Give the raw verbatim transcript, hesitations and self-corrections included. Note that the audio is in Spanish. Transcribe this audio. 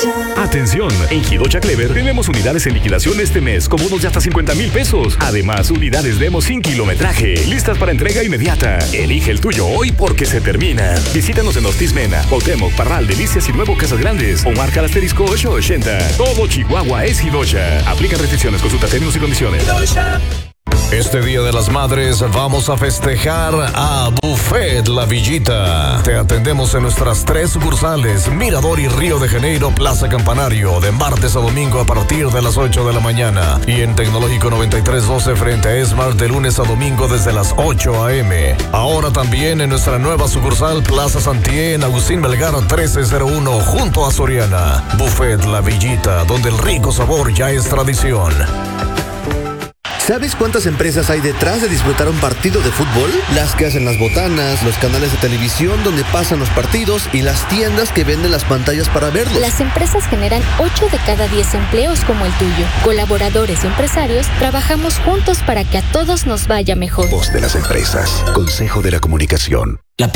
Atención, en Quidocha Clever tenemos unidades en liquidación este mes con bonos de hasta cincuenta mil pesos. Además, unidades demo sin kilometraje, listas para entrega inmediata. Elige el tuyo hoy porque se termina. Visítanos en Ortiz Mena, Cuauhtémoc, Parral, Delicias y Nuevo Casas Grandes o marca el asterisco ocho ochenta. Todo Chihuahua es Quidocha. Aplican restricciones, consulta términos y condiciones. Este Día de las Madres vamos a festejar a Buffet La Villita. Te atendemos en nuestras tres sucursales, Mirador y Río de Janeiro, Plaza Campanario, de martes a domingo a partir de las ocho de la mañana. Y en Tecnológico noventa y tres doce frente a Esmar de lunes a domingo desde las ocho a.m. Ahora también en nuestra nueva sucursal Plaza Santié en Agustín Melgar trece cero uno junto a Soriana. Buffet La Villita, donde el rico sabor ya es tradición. ¿Sabes cuántas empresas hay detrás de disfrutar un partido de fútbol? Las que hacen las botanas, los canales de televisión donde pasan los partidos y las tiendas que venden las pantallas para verlos. Las empresas generan ocho de cada diez empleos como el tuyo. Colaboradores y empresarios trabajamos juntos para que a todos nos vaya mejor. Voz de las empresas. Consejo de la Comunicación. La